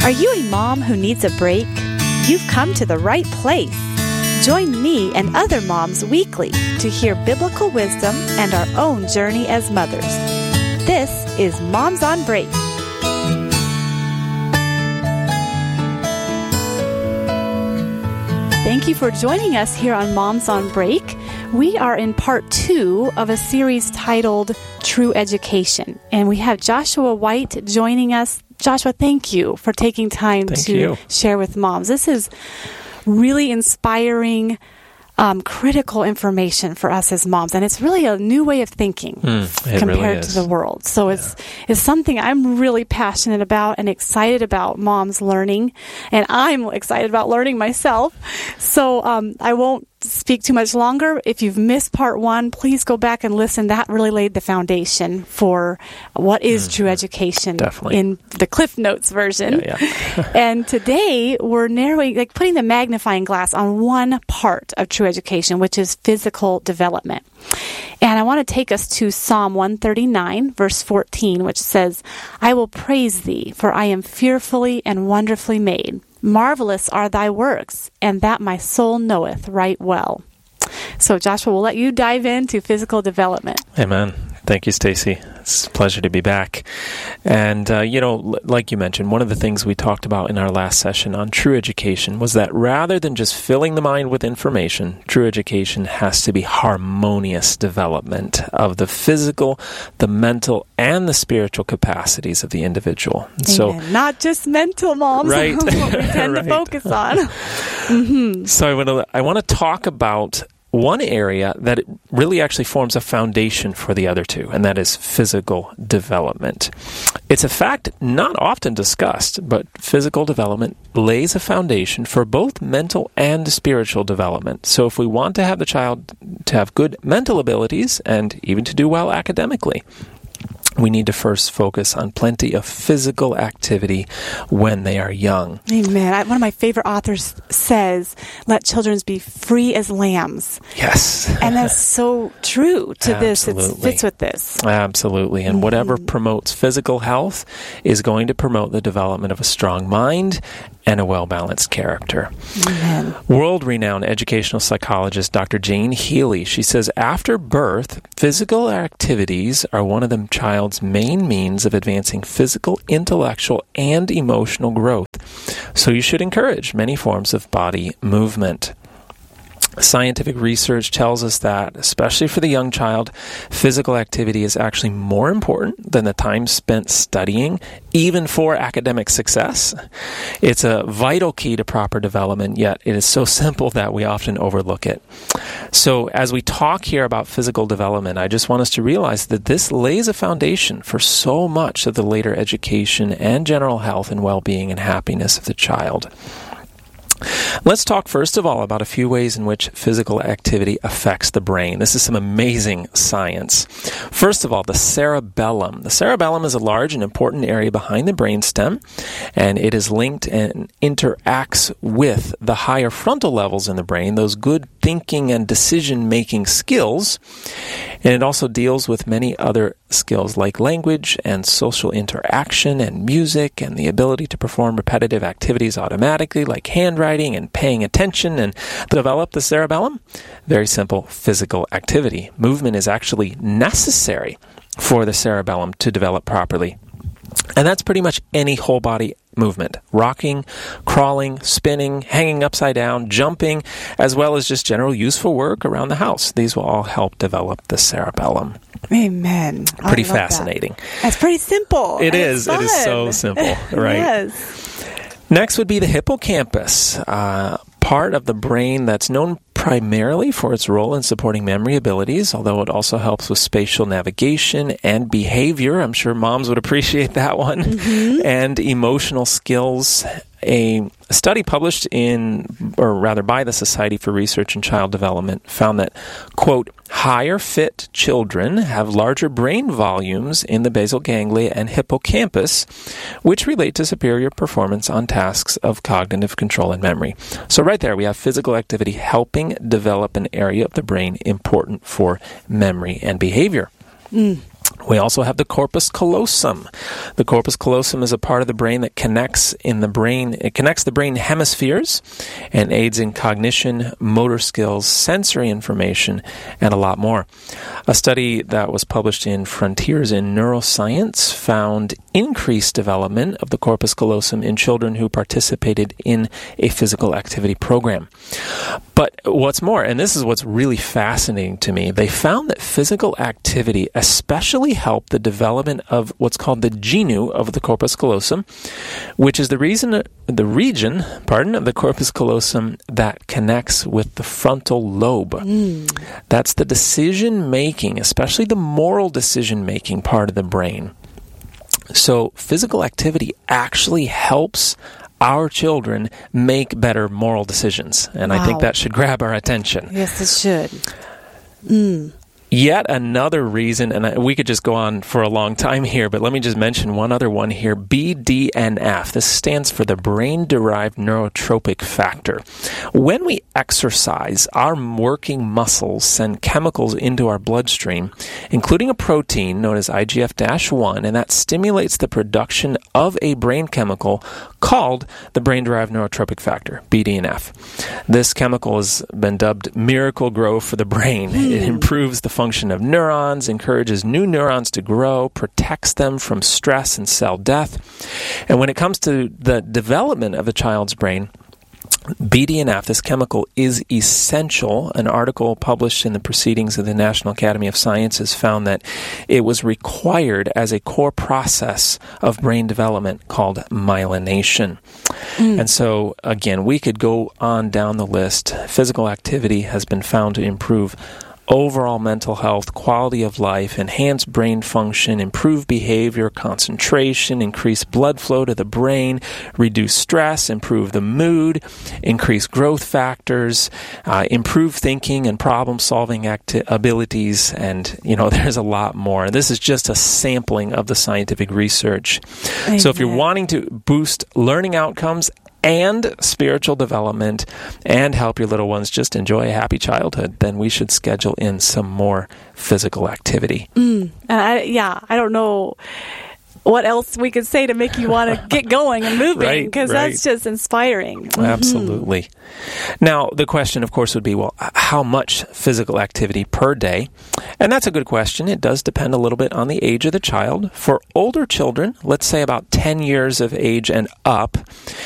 Are you a mom who needs a break? You've come to the right place. Join me and other moms weekly to hear biblical wisdom and our own journey as mothers. This is Moms on Break. Thank you for joining us here on Moms on Break. We are in part 2 of a series titled True Education, and we have Joshua White joining us. Joshua, thank you for taking time to share with moms. This is really inspiring, critical information for us as moms, and it's really a new way of thinking compared to the world. So it's something I'm really passionate about and excited about moms learning, and I'm excited about learning myself. So I won't speak too much longer. If you've missed part 1, please go back and listen. That really laid the foundation for what is true education in the Cliff Notes version. And today we're narrowing, putting the magnifying glass on one part of true education, which is physical development. And I want to take us to Psalm 139, verse 14, which says, "I will praise thee, for I am fearfully and wonderfully made. Marvelous are thy works, and that my soul knoweth right well." So, Joshua, we'll let you dive into physical development. Amen. Thank you, Stacy. It's a pleasure to be back. And, like you mentioned, one of the things we talked about in our last session on true education was that rather than just filling the mind with information, true education has to be harmonious development of the physical, the mental, and the spiritual capacities of the individual. Amen. So, not just mental, moms. Right. What we tend to focus on. So I want to talk about one area that really actually forms a foundation for the other two, and that is physical development. It's a fact not often discussed, but physical development lays a foundation for both mental and spiritual development. So if we want to have the child to have good mental abilities and even to do well academically, we need to first focus on plenty of physical activity when they are young. Amen. One of my favorite authors says, "Let children be free as lambs." Yes. And that's so true to this. It fits with this. Absolutely. And whatever promotes physical health is going to promote the development of a strong mind and a well-balanced character. Amen. World-renowned educational psychologist Dr. Jane Healy, she says, after birth, physical activities are one of the child's main means of advancing physical, intellectual, and emotional growth. So you should encourage many forms of body movement. Scientific research tells us that, especially for the young child, physical activity is actually more important than the time spent studying, even for academic success. It's a vital key to proper development, yet it is so simple that we often overlook it. So as we talk here about physical development, I just want us to realize that this lays a foundation for so much of the later education and general health and well-being and happiness of the child. Let's talk first of all about a few ways in which physical activity affects the brain. This is some amazing science. First of all, the cerebellum. The cerebellum is a large and important area behind the brainstem, and it is linked and interacts with the higher frontal levels in the brain, those good thinking and decision-making skills. And it also deals with many other skills like language and social interaction and music and the ability to perform repetitive activities automatically like handwriting and paying attention. And to develop the cerebellum, very simple physical activity. Movement is actually necessary for the cerebellum to develop properly. And that's pretty much any whole body movement. Rocking, crawling, spinning, hanging upside down, jumping, as well as just general useful work around the house. These will all help develop the cerebellum. Amen. Pretty fascinating. That's pretty simple. It is. It is so simple, right? Yes. Next would be the hippocampus, part of the brain that's known primarily for its role in supporting memory abilities, although it also helps with spatial navigation and behavior. I'm sure moms would appreciate that one. And emotional skills. A study published by the Society for Research in Child Development found that, quote, higher fit children have larger brain volumes in the basal ganglia and hippocampus, which relate to superior performance on tasks of cognitive control and memory. So right there, we have physical activity helping develop an area of the brain important for memory and behavior. We also have the corpus callosum. The corpus callosum is a part of the brain that connects the brain hemispheres and aids in cognition, motor skills, sensory information, and a lot more. A study that was published in Frontiers in Neuroscience found increased development of the corpus callosum in children who participated in a physical activity program. But what's more, and this is what's really fascinating to me, they found that physical activity especially helped the development of what's called the genu of the corpus callosum, which is the region of the corpus callosum that connects with the frontal lobe. That's the decision-making, especially the moral decision-making part of the brain. So physical activity actually helps our children make better moral decisions. And I think that should grab our attention. Yes, it should. Yet another reason, and we could just go on for a long time here, but let me just mention one other one here, BDNF. This stands for the brain-derived neurotrophic factor. When we exercise, our working muscles send chemicals into our bloodstream, including a protein known as IGF-1, and that stimulates the production of a brain chemical called the brain-derived neurotrophic factor, BDNF. This chemical has been dubbed miracle grow for the brain. It improves the function of neurons, encourages new neurons to grow, protects them from stress and cell death. And when it comes to the development of a child's brain, BDNF, this chemical, is essential. An article published in the Proceedings of the National Academy of Sciences found that it was required as a core process of brain development called myelination. And so, again, we could go on down the list. Physical activity has been found to improve overall mental health, quality of life, enhance brain function, improve behavior, concentration, increase blood flow to the brain, reduce stress, improve the mood, increase growth factors, improve thinking and problem-solving abilities, and, there's a lot more. This is just a sampling of the scientific research. Amen. So if you're wanting to boost learning outcomes and spiritual development and help your little ones just enjoy a happy childhood, then we should schedule in some more physical activity. I don't know what else we could say to make you want to get going and moving, because that's just inspiring. Absolutely. Now, the question, of course, would be, well, how much physical activity per day? And that's a good question. It does depend a little bit on the age of the child. For older children, let's say about 10 years of age and up,